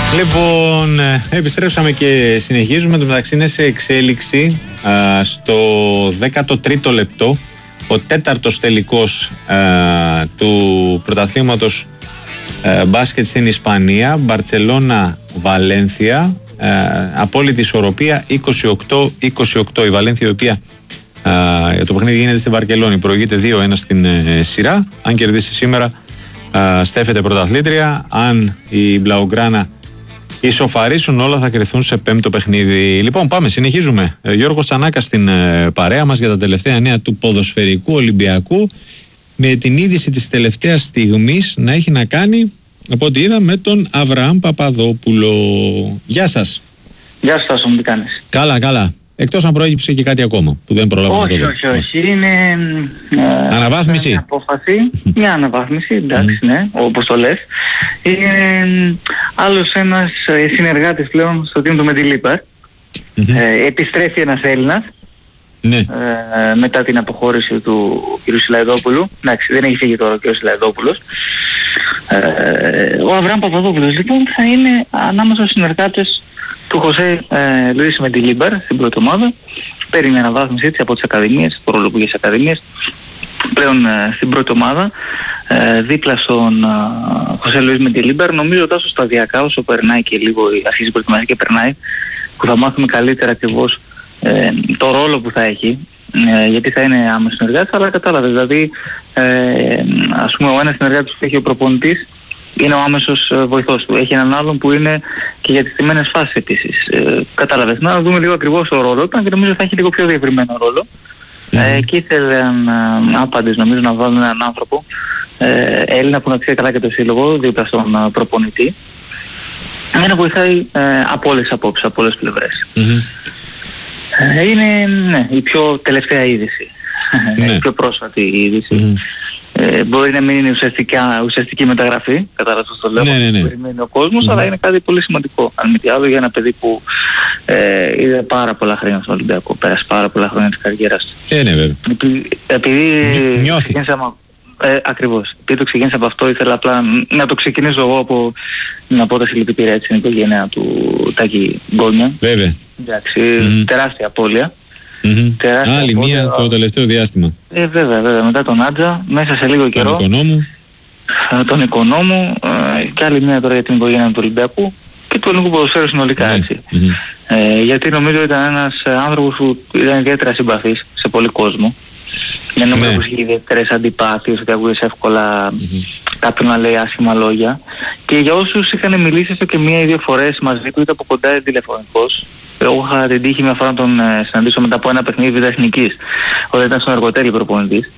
Λοιπόν, επιστρέψαμε και συνεχίζουμε. Το μεταξύ είναι σε εξέλιξη στο 13ο λεπτό ο τέταρτος τελικός του πρωταθλήματος μπάσκετ στην Ισπανία. Μπαρτσελώνα Βαλένθια, απόλυτη ισορροπία 28-28. Η Βαλένθια, η οποία το παιχνίδι γίνεται στη Βαρκελόνη, προηγείται 2-1 στην σειρά. Αν κερδίσει σήμερα στέφεται πρωταθλήτρια. Αν η Μπλαουγκράνα ισοφαρίσουν, όλα θα κρυθούν σε πέμπτο παιχνίδι. Λοιπόν, πάμε, συνεχίζουμε. Γιώργος Τσανάκας στην παρέα μας για τα τελευταία νέα του ποδοσφαιρικού Ολυμπιακού, με την είδηση της τελευταίας στιγμής να έχει να κάνει, από ό,τι είδα, με τον Αβραάμ Παπαδόπουλο. Γεια σας. Γεια σας, τι κάνεις? Καλά, καλά. Εκτός αν προέκυψε και κάτι ακόμα που δεν προλάβαμε να το δούμε. Όχι. Είναι αναβάθμιση. Μια απόφαση, μια αναβάθμιση, εντάξει, ναι, όπως το λες. Είναι άλλος ένας συνεργάτης πλέον στο team του Μεντιλίμπαρ. Επιστρέφει ένας Έλληνας. Ναι. Μετά την αποχώρηση του κ. Σιλαϊδόπουλου. Εντάξει, δεν έχει φύγει τώρα ο κ. Σιλαϊδόπουλος. Ο Αβραάμ Παπαδόπουλος λοιπόν θα είναι ανάμεσα στους συνεργάτες του Χωσέ Λουίς Μεντιλίμπαρ στην πρώτη ομάδα. Παίρνει μια αναβάθμιση έτσι από τις ακαδημίες, φορολογικές ακαδημίες. Πλέον στην πρώτη ομάδα, δίπλα στον Χωσέ Λουίς Μεντιλίμπαρ. Νομίζω ότι όσο σταδιακά, όσο περνάει και λίγο, αρχίζει η προετοιμασία και περνάει, που θα μάθουμε καλύτερα ακριβώς το ρόλο που θα έχει, γιατί θα είναι άμεσος συνεργάτης, αλλά κατάλαβες, δηλαδή ας πούμε ο ένας συνεργάτης που έχει ο προπονητής είναι ο άμεσος βοηθός του. Έχει έναν άλλον που είναι και για τις τιμένες φάσεις επίσης. Κατάλαβες, να δούμε λίγο ακριβώς το ρόλο του, και νομίζω θα έχει λίγο πιο διευρυμένο ρόλο. Και ήθελαν άπαντες νομίζω να βάλουν έναν άνθρωπο Έλληνα που να ξέρει καλά και το σύλλογο δίπλα στον προπονητή, για να βοηθάει από όλες τις απόψεις, από όλες τις πλευρές. Είναι η πιο τελευταία είδηση, η πιο πρόσφατη είδηση. Μπορεί να μην είναι ουσιαστική μεταγραφή, κατάλαβα το λέω, που περιμένει ο κόσμος, αλλά είναι κάτι πολύ σημαντικό. Αν μη τι άλλο, για ένα παιδί που είδε πάρα πολλά χρόνια στον Ολυμπιακό, πέρασε πάρα πολλά χρόνια της καριέρας του. Ναι, βέβαια. Επειδή ακριβώς. Επειδή το ξεκίνησα από αυτό, ήθελα απλά να το ξεκινήσω εγώ από να πω τα συλληπιτήρια στην οικογένεια του Τάκη Γκόνια. Βέβαια. Εντάξει, τεράστια απώλεια. Άλλη μία το τελευταίο διάστημα. Βέβαια. Μετά τον Άντζα, μέσα σε λίγο καιρό. Τον Οικονόμου, και άλλη μία τώρα για την οικογένεια του Ολυμπιακού και του ελληνικού ποδοσφαίρου συνολικά, έτσι. Γιατί νομίζω ήταν ένας άνθρωπος που ήταν ιδιαίτερα συμπαθής σε πολύ κόσμο. Δεν νομίζω πως είχε ιδιαίτερες αντιπάθειες, ότι ακούγες εύκολα κάποιον να λέει άσχημα λόγια. Και για όσους είχαν μιλήσει έστω και μία ή δύο φορές μαζί του, είτε από κοντά είτε τηλεφωνικός. Εγώ είχα την τύχη μια φορά να τον συναντήσω μετά από ένα παιχνίδι εθνικής, όταν ήταν στον Εργοτέλη προπονητής.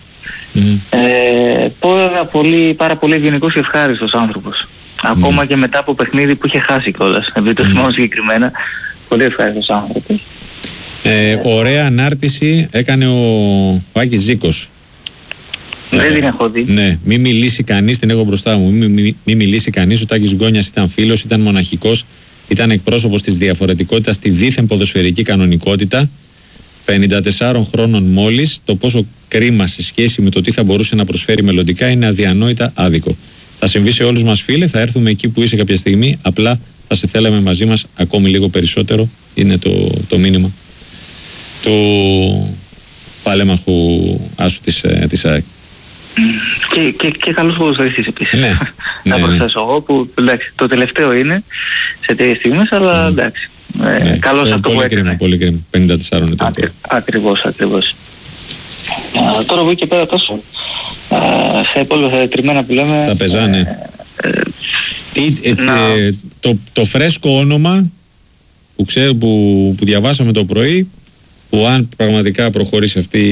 Πάρα πολύ ευγενικός και ευχάριστος άνθρωπος. Ακόμα και μετά από παιχνίδι που είχε χάσει κιόλας. Επειδή το θυμάμαι συγκεκριμένα, πολύ ευχάριστος άνθρωπος. Ωραία ανάρτηση έκανε ο Άκης Ζήκος. Δεν την έχω δει. Ναι, μη μιλήσει κανείς, την έχω μπροστά μου. Μη μιλήσει κανείς. Ο Τάκης Γκόνιας ήταν φίλος, ήταν μοναχικός, ήταν εκπρόσωπος της διαφορετικότητας στη δίθεν ποδοσφαιρική κανονικότητα. 54 χρόνων μόλις. Το πόσο κρίμα σε σχέση με το τι θα μπορούσε να προσφέρει μελλοντικά είναι αδιανόητα άδικο. Θα συμβεί σε όλους μας, φίλε. Θα έρθουμε εκεί που είσαι κάποια στιγμή. Απλά θα σε θέλαμε μαζί μας ακόμη λίγο περισσότερο. Είναι το μήνυμα του παλέμαχου άσου της ΑΕΚ. Και καλός ποδοσφαιριστής επίσης. Ναι. Να προσθέσω εγώ που εντάξει, το τελευταίο είναι σε τέτοιες στιγμές, αλλά εντάξει. Καλώς αυτό που έκανε. Πολύ κρίμα. 54 ετών. Ακριβώς. Τώρα από εκεί και πέρα τόσο σε υπόλοιπα τριμμένα που λέμε. Θα πεζάνε. Το φρέσκο όνομα που διαβάσαμε το πρωί, που αν πραγματικά προχωρήσει αυτή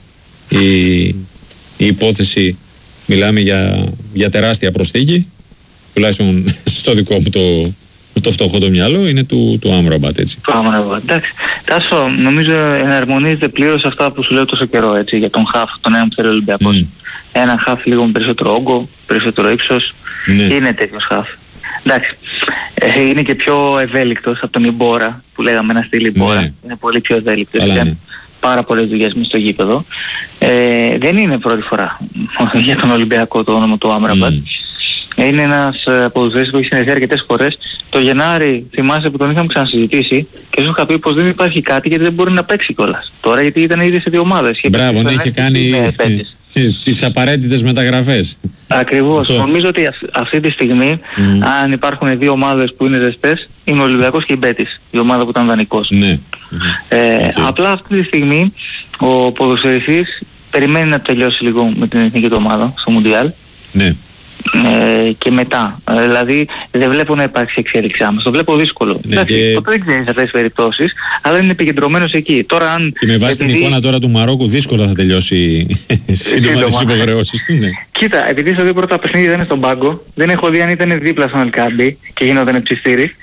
η υπόθεση, μιλάμε για τεράστια προσθήκη, τουλάχιστον στο δικό μου το φτωχό το μυαλό, είναι του Άμραμπατ, έτσι. Του Άμραμπατ, εντάξει. Τάσο, νομίζω εναρμονίζεται πλήρως αυτά που σου λέω τόσο καιρό, έτσι, για τον χαφ, τον ένα που θέλει ο Ολυμπιακός. Ένα χαφ λίγο με περισσότερο όγκο, περισσότερο ύψος, είναι τέτοιος χαφ. Εντάξει, είναι και πιο ευέλικτος από τον Ιμπόρα, που λέγαμε ένα στυλ Ιμπόρα. Είναι πολύ πιο ευέλικτος. πάρα πολλές δουλειές μες στο γήπεδο. Δεν είναι πρώτη φορά για τον Ολυμπιακό το όνομα του Άμραμπατ. Είναι ένας ποδοσφαιριστής που έχει συνεχθεί αρκετές φορές. Το Γενάρη θυμάσαι που τον είχαμε ξανασυζητήσει και σου είχα πει πως δεν υπάρχει κάτι γιατί δεν μπορεί να παίξει κιόλας. Τώρα γιατί ήταν ήδη σε δύο ομάδες. Μπράβο, ναι, είχε κάνει τις απαραίτητες μεταγραφές. Ακριβώς. Νομίζω ότι αυτή τη στιγμή, αν υπάρχουν δύο ομάδες που είναι ζεστές, είναι ο Ολυμπιακός και η Μπέτις, η ομάδα που ήταν δανεικός. Ναι. Απλά αυτή τη στιγμή ο ποδοσφαιριστής περιμένει να τελειώσει λίγο με την εθνική του ομάδα στο Μουντιάλ. Ναι. Και μετά. Δηλαδή δεν βλέπω να υπάρξει εξέλιξη άμεσα. Το βλέπω δύσκολο. Ναι, Εντάξει, ποτέ δεν ξέρεις σε αυτές τις περιπτώσεις, αλλά είναι επικεντρωμένος εκεί. Τώρα, αν και με βάση την εικόνα τώρα του Μαρόκου, δύσκολα θα τελειώσει σύντομα τις υποχρεώσεις του. Ναι. Κοίτα, επειδή στα δύο πρώτα παιχνίδια δεν είναι στον πάγκο, δεν έχω δει αν ήταν δίπλα στον Ελκάμπη και γινόταν ψιστήρι.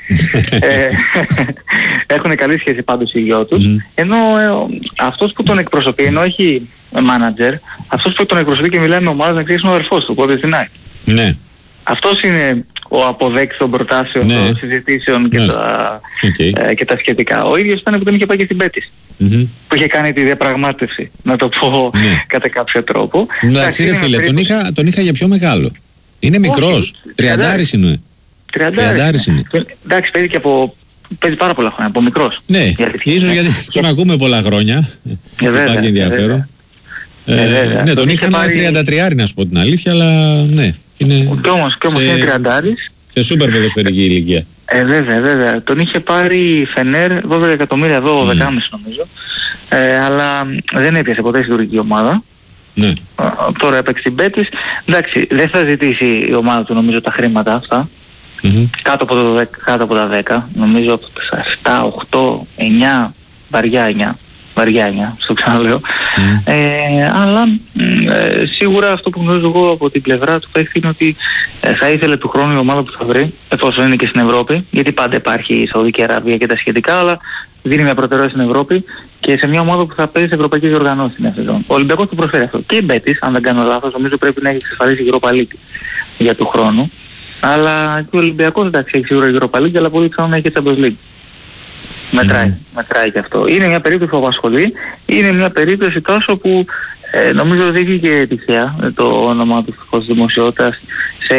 Έχουν καλή σχέση πάντως οι δυο τους. Ενώ αυτός που τον εκπροσωπεί, ενώ έχει μάνατζερ, αυτός που τον εκπροσωπεί και μιλάει με ομάδα, να ξέρεις, είναι ο αδερφός του, οπότε στην ΑΕΚ. Ναι. Αυτός είναι ο αποδέκτης των προτάσεων, των συζητήσεων και τα σχετικά. Ο ίδιος ήταν που τον είχε πάει και στην Πέτης. Που είχε κάνει τη διαπραγμάτευση, να το πω κατά κάποιο τρόπο. Εντάξει ρε φίλε, τον είχα για πιο μεγάλο. Είναι μικρός, 30 είναι. 30 είναι. Εντάξει, παίζει πάρα πολλά χρόνια, από μικρός. Ναι, ίσως γιατί τον ακούμε πολλά χρόνια. Υπάρχει ενδιαφέρον. Ναι, τον είχα 33 να σου πω την αλήθεια, αλλά ναι. Και όμως είναι 30. Σε σούπερ ποδοσφαιρική ηλικία. Βέβαια. Τον είχε πάρει η Φενέρ 12 εκατομμύρια εδώ, 10,5 νομίζω. Αλλά δεν έπιασε ποτέ στην τουρκική ομάδα. Ναι. Τώρα έπαιξε την Μπέτις. Εντάξει, δεν θα ζητήσει η ομάδα του νομίζω τα χρήματα αυτά. Κάτω από τα 10, νομίζω από τα 7, 8, 9, βαριά 9, στο ξαναλέω. Αλλά σίγουρα αυτό που γνωρίζω εγώ από την πλευρά του παίχτη είναι ότι θα ήθελε του χρόνου η ομάδα που θα βρει, εφόσον είναι και στην Ευρώπη, γιατί πάντα υπάρχει η Σαουδική Αραβία και τα σχετικά, αλλά δίνει μια προτεραιότητα στην Ευρώπη και σε μια ομάδα που θα παίζει σε ευρωπαϊκές διοργανώσεις στην σεζόν. Ο Ολυμπιακός του προσφέρει αυτό. Και η Μπέτις, αν δεν κάνω λάθος, νομίζω πρέπει να έχει εξασφαλίσει η Europa League για του χρόνου. Αλλά και ο Ολυμπιακός, εντάξει, έχει σίγουρα η Europa League, αλλά πολύ πιθανόν να έχει και Champions League. Μετράει και αυτό. Είναι μια περίπτωση που απασχολεί, είναι μια περίπτωση τόσο που νομίζω δεν βγήκε τυχαία το όνομα του φως δημοσιότητας σε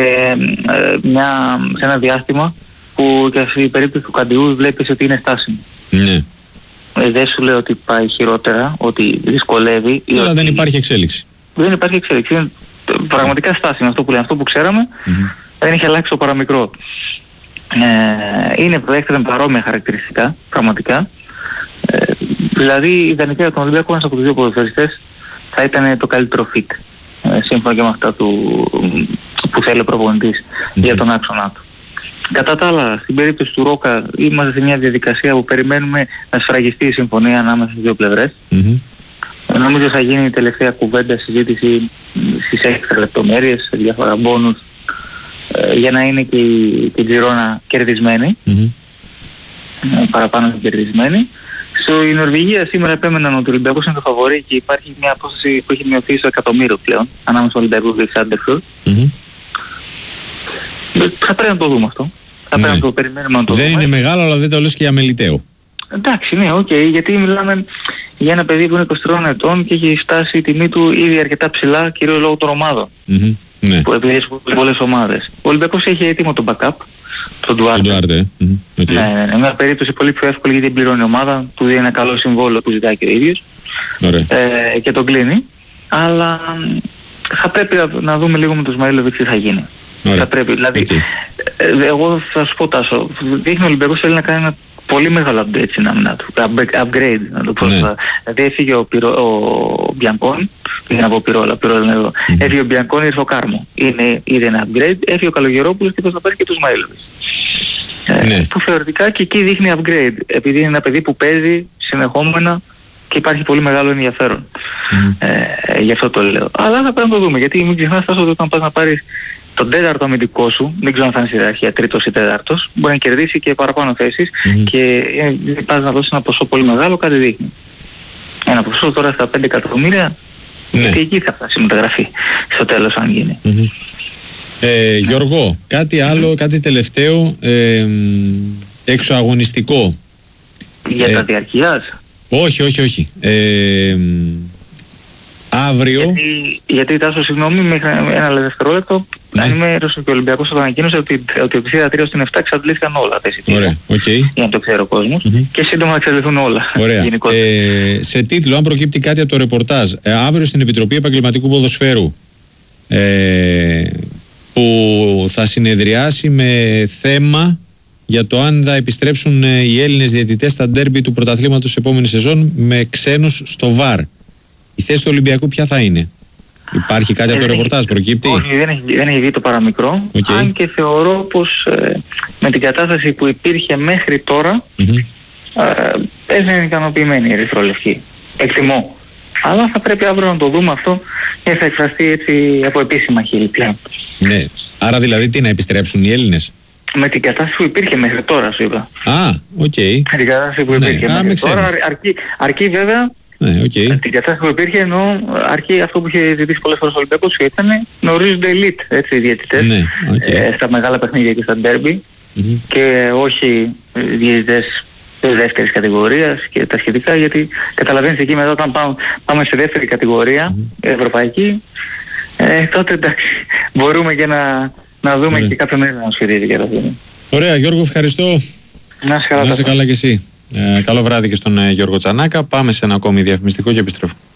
ένα διάστημα που και αυτή η περίπτωση του Καντιού βλέπεις ότι είναι στάσιμο. Ναι. Δεν σου λέω ότι πάει χειρότερα, ότι δυσκολεύει. Αλλά δεν υπάρχει εξέλιξη. Δεν υπάρχει εξέλιξη. Είναι πραγματικά στάσιμο αυτό που λέμε, αυτό που ξέραμε. Δεν έχει αλλάξει το παραμικρό. Είναι με παρόμοια χαρακτηριστικά, πραγματικά. Δηλαδή, ιδανικά για τον Ολυμπιακό, ένας από τους δύο ποδοσφαιριστές θα ήταν το καλύτερο fit. Σύμφωνα και με αυτά που θέλει ο προπονητής για τον άξονα του. Κατά τα άλλα, στην περίπτωση του Ρόκα, είμαστε σε μια διαδικασία που περιμένουμε να σφραγιστεί η συμφωνία ανάμεσα στις δύο πλευρές. Νομίζω θα γίνει η τελευταία κουβέντα, συζήτηση στις έξτρα λεπτομέρειες, σε διάφορα μπόνους, για να είναι και η Τζιρόνα κερδισμένη, παραπάνω κερδισμένη. Στην Νορβηγία σήμερα επέμεναν ότι ο Ολυμπιακός είναι το φαβορί και υπάρχει μια απόσταση που έχει μειωθεί στο εκατομμύριο πλέον ανάμεσα στο Ολυμπιακό και Σάντερφιλντ. Θα πρέπει να το δούμε αυτό. Θα πρέπει να το περιμένουμε να το δούμε. Δεν είναι μεγάλο, αλλά δεν το λες και για μελιτέο. Εντάξει, ναι, γιατί μιλάμε για ένα παιδί που είναι 23 ετών και έχει φτάσει η τιμή του ήδη αρκετά ψηλά, κυρίως λόγω των ομάδων. Ναι. Που επειδή έχει πολλές ομάδες. Ο Ολυμπιακός έχει έτοιμο τον backup, τον Ντουάρτε. Ναι, μια περίπτωση πολύ πιο εύκολη γιατί δεν πληρώνει η ομάδα, του δίνει ένα καλό συμβόλαιο που ζητάει και ο ίδιος και τον κλείνει. Αλλά θα πρέπει να δούμε λίγο με τον Σμαήλοβιτς τι θα γίνει. Θα πρέπει, δηλαδή, εγώ θα σου πω Τάσο, δείχνει ο Ολυμπιακός θέλει να κάνει ένα πολύ μεγάλο update στην άμυνα του, upgrade να το πω. Δηλαδή έφυγε ο Μπιανκόνη, πήγε να πω Πυρόλα εδώ. Έφυγε ο Μπιανκόνη, ήρθε ο Κάρμο. Είδε ένα upgrade, έφυγε ο Καλογερόπουλος και θα πάρει και το Σμαήλοβιτς. Που θεωρητικά και εκεί δείχνει upgrade, επειδή είναι ένα παιδί που παίζει συνεχόμενα και υπάρχει πολύ μεγάλο ενδιαφέρον. Γι' αυτό το λέω. Αλλά θα πρέπει να το δούμε, γιατί μην ξεχνάς ότι όταν πας να πάρεις τον τέταρτο αμυντικό σου, δεν ξέρω αν θα είναι στη ιεραρχία τρίτος ή τέταρτος, μπορεί να κερδίσει και παραπάνω θέσεις και πας να δώσεις ένα ποσό πολύ μεγάλο, κάτι δείχνει. Ένα ποσό τώρα στα 5 εκατομμύρια, γιατί εκεί θα φτάσει η μεταγραφή στο τέλος αν γίνει. Γιώργο, κάτι άλλο, κάτι τελευταίο, εξωαγωνιστικό. Για τα διαρκείας. Όχι. Αύριο. Γιατί Τάσο, συγγνώμη, μέχρι ένα δευτερόλεπτο. Ναι. Αν ενημέρωσε και ο Ολυμπιακός όταν ανακοίνωσε ότι από τη θύρα 3 στην 7 εξαντλήθηκαν όλα τα εισιτήρια. Ωραία, okay. Για να το ξέρει ο κόσμος. Και σύντομα θα εξαντληθούν όλα. Ωραία. Σε τίτλο, αν προκύπτει κάτι από το ρεπορτάζ, αύριο στην Επιτροπή Επαγγελματικού Ποδοσφαίρου, που θα συνεδριάσει με θέμα για το αν θα επιστρέψουν οι Έλληνες διαιτητές στα ντέρμπι του πρωταθλήματος επόμενη σεζόν με ξένους στο ΒΑΡ. Η θέση του Ολυμπιακού ποια θα είναι? Υπάρχει κάτι από το ρεπορτάζ, προκύπτει? Όχι, δεν έχει βγει το παραμικρό. Αν και θεωρώ πως με την κατάσταση που υπήρχε μέχρι τώρα δεν είναι ικανοποιημένη η ερυθρολευκή. Εκτιμώ. Αλλά θα πρέπει αύριο να το δούμε αυτό και θα εκφραστεί έτσι από επίσημα χείλη πλέον. Ναι. Άρα δηλαδή τι, να επιστρέψουν οι Έλληνες? Με την κατάσταση που υπήρχε μέχρι τώρα, σου είπα. οκ. Με την κατάσταση που υπήρχε μέχρι τώρα, αρκεί βέβαια. Ναι, okay. Την κατάσταση που υπήρχε, ενώ αρκεί αυτό που είχε ζητήσει πολλές φορές ο Ολυμπιακός, και ήταν να ορίζονται elite, έτσι, οι διαιτητές, στα μεγάλα παιχνίδια και στα ντέρμπι, και όχι διαιτητές δεύτερης κατηγορίας και τα σχετικά, γιατί καταλαβαίνεις εκεί μετά όταν πάμε σε δεύτερη κατηγορία, ευρωπαϊκή, τότε εντάξει, μπορούμε και να δούμε και κάποιο μέλλον να σχεδίζει για το θέμα. Ωραία, Γιώργο, ευχαριστώ. Να είσαι καλά και εσύ. Καλό βράδυ και στον Γιώργο Τσανάκα. Πάμε σε ένα ακόμη διαφημιστικό και επιστρέφω.